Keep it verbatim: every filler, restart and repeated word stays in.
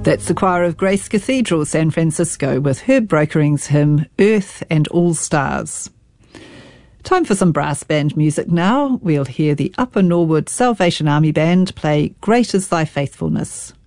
That's the choir of Grace Cathedral, San Francisco, with Herb Brokering's hymn, Earth and All Stars. Time for some brass band music now. We'll hear the Upper Norwood Salvation Army Band play Great is Thy Faithfulness.